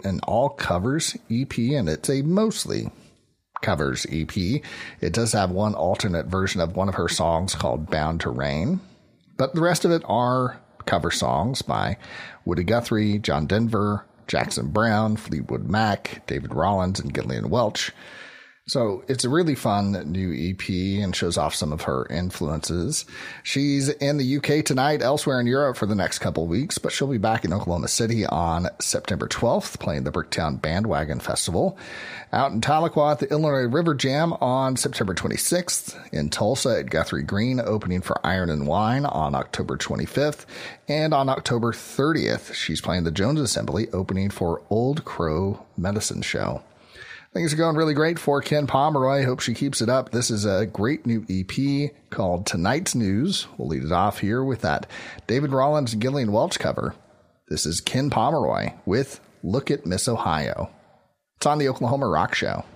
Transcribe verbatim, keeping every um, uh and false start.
an all covers E P, and it's a mostly covers E P. It does have one alternate version of one of her songs called Bound to Rain, but the rest of it are cover songs by Woody Guthrie, John Denver, Jackson Browne, Fleetwood Mac, David Rollins, and Gillian Welch. So it's a really fun new E P and shows off some of her influences. She's in the U K tonight, elsewhere in Europe for the next couple of weeks, but she'll be back in Oklahoma City on September twelfth, playing the Bricktown Bandwagon Festival. Out in Tahlequah at the Illinois River Jam on September twenty-sixth. In Tulsa at Guthrie Green, opening for Iron and Wine on October twenty-fifth. And on October thirtieth, she's playing the Jones Assembly, opening for Old Crow Medicine Show. Things are going really great for Ken Pomeroy. Hope she keeps it up. This is a great new E P called Tonight's News. We'll lead it off here with that David Rollins and Gillian Welch cover. This is Ken Pomeroy with Look at Miss Ohio. It's on the Oklahoma Rock Show.